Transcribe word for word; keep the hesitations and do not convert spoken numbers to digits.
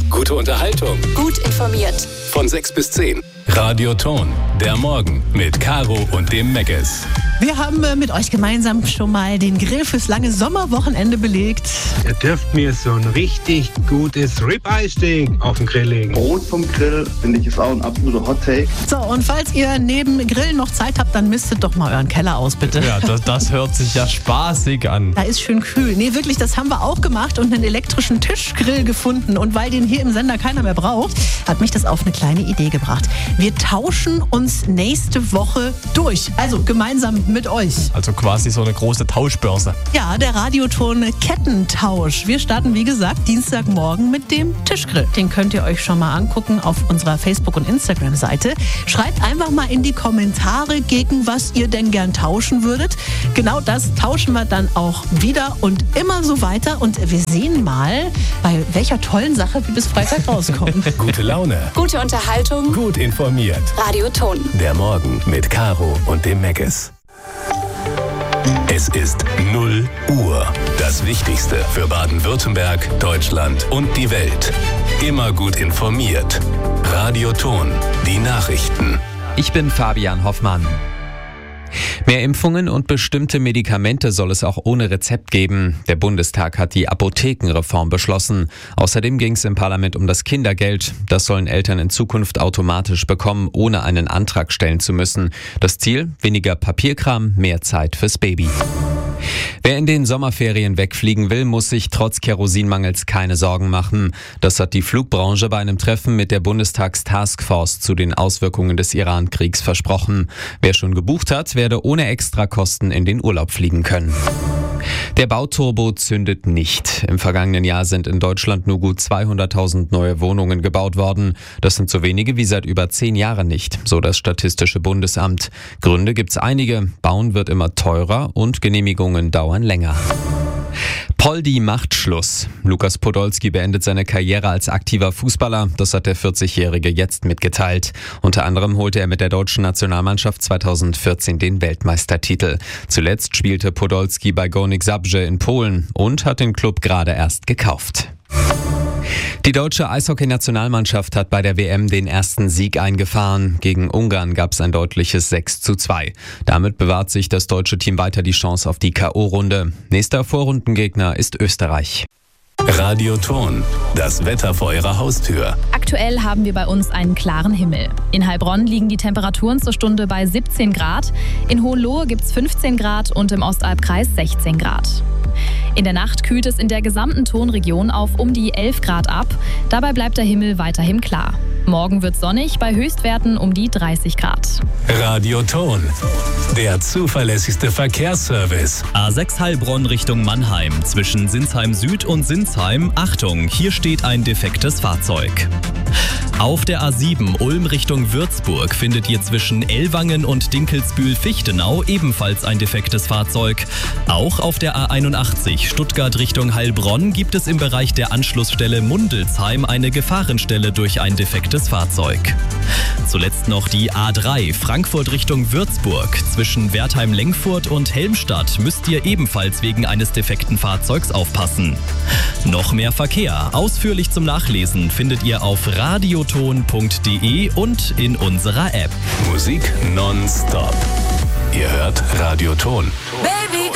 Gute Unterhaltung. Gut informiert. Von sechs bis zehn. Radio Ton. Der Morgen mit Caro und dem Meckes. Wir haben äh, mit euch gemeinsam schon mal den Grill fürs lange Sommerwochenende belegt. Ihr dürft mir so ein richtig gutes Ribeye-Steak auf den Grill legen. Brot vom Grill, finde ich, ist auch ein absoluter Hot-Take. So, und falls ihr neben Grillen noch Zeit habt, dann mistet doch mal euren Keller aus, bitte. Ja, das, das hört sich ja spaßig an. Da ist schön kühl. Nee, wirklich, das haben wir auch gemacht und einen elektrischen Tischgrill gefunden. Und weil den hier im Sender keiner mehr braucht, hat mich das auf eine kleine Idee gebracht. Wir tauschen uns nächste Woche durch. Also gemeinsam mit euch. Also quasi so eine große Tauschbörse. Ja, der Radioton Kettentausch. Wir starten, wie gesagt, Dienstagmorgen mit dem Tischgrill. Den könnt ihr euch schon mal angucken auf unserer Facebook- und Instagram-Seite. Schreibt einfach mal in die Kommentare, gegen was ihr denn gern tauschen würdet. Genau das tauschen wir dann auch wieder und immer so weiter. Und wir sehen mal, bei welcher tollen Sache wir bis Freitag rauskommen. Gute Laune. Gute Unterhaltung. Gut informiert. Radio Ton. Der Morgen mit Caro und dem Meckes. Es ist null Uhr. Das Wichtigste für Baden-Württemberg, Deutschland und die Welt. Immer gut informiert. Radio Ton. Die Nachrichten. Ich bin Fabian Hoffmann. Mehr Impfungen und bestimmte Medikamente soll es auch ohne Rezept geben. Der Bundestag hat die Apothekenreform beschlossen. Außerdem ging es im Parlament um das Kindergeld. Das sollen Eltern in Zukunft automatisch bekommen, ohne einen Antrag stellen zu müssen. Das Ziel? Weniger Papierkram, mehr Zeit fürs Baby. Wer in den Sommerferien wegfliegen will, muss sich trotz Kerosinmangels keine Sorgen machen. Das hat die Flugbranche bei einem Treffen mit der Bundestagstaskforce zu den Auswirkungen des Iran-Kriegs versprochen. Wer schon gebucht hat, werde ohne Extrakosten in den Urlaub fliegen können. Der Bauturbo zündet nicht. Im vergangenen Jahr sind in Deutschland nur gut zweihunderttausend neue Wohnungen gebaut worden. Das sind so wenige wie seit über zehn Jahren nicht, so das Statistische Bundesamt. Gründe gibt's einige. Bauen wird immer teurer und Genehmigungen dauern länger. Poldi macht Schluss. Lukas Podolski beendet seine Karriere als aktiver Fußballer. Das hat der vierzigjährige jetzt mitgeteilt. Unter anderem holte er mit der deutschen Nationalmannschaft zweitausendvierzehn den Weltmeistertitel. Zuletzt spielte Podolski bei Górnik Zabrze in Polen und hat den Klub gerade erst gekauft. Die deutsche Eishockey-Nationalmannschaft hat bei der W M den ersten Sieg eingefahren. Gegen Ungarn gab es ein deutliches sechs zu zwei. Damit bewahrt sich das deutsche Team weiter die Chance auf die K O-Runde. Nächster Vorrundengegner ist Österreich. Radio Ton. Das Wetter vor Ihrer Haustür. Aktuell haben wir bei uns einen klaren Himmel. In Heilbronn liegen die Temperaturen zur Stunde bei siebzehn Grad. In Hohenlohe gibt es fünfzehn Grad und im Ostalbkreis sechzehn Grad. In der Nacht kühlt es in der gesamten Tonregion auf um die elf Grad ab. Dabei bleibt der Himmel weiterhin klar. Morgen wird sonnig, bei Höchstwerten um die dreißig Grad. Radio Ton. Der zuverlässigste Verkehrsservice. A sechs Heilbronn Richtung Mannheim. Zwischen Sinsheim Süd und Sinsheim. Achtung, hier steht ein defektes Fahrzeug. Auf der A sieben Ulm Richtung Würzburg findet ihr zwischen Ellwangen und Dinkelsbühl-Fichtenau ebenfalls ein defektes Fahrzeug. Auch auf der A einundachtzig Stuttgart Richtung Heilbronn gibt es im Bereich der Anschlussstelle Mundelsheim eine Gefahrenstelle durch ein defektes Fahrzeug. Zuletzt noch die A drei Frankfurt Richtung Würzburg. Zwischen Wertheim-Lengfurt und Helmstadt müsst ihr ebenfalls wegen eines defekten Fahrzeugs aufpassen. Noch mehr Verkehr, ausführlich zum Nachlesen, findet ihr auf radioton punkt de und in unserer App. Musik nonstop. Ihr hört Radio Ton. Baby,